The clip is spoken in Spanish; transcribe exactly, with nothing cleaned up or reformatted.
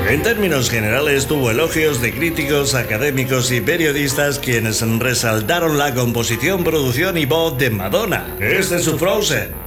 En términos generales tuvo elogios de críticos, académicos y periodistas, quienes resaltaron la composición, producción y voz de Madonna. Este es su Frozen.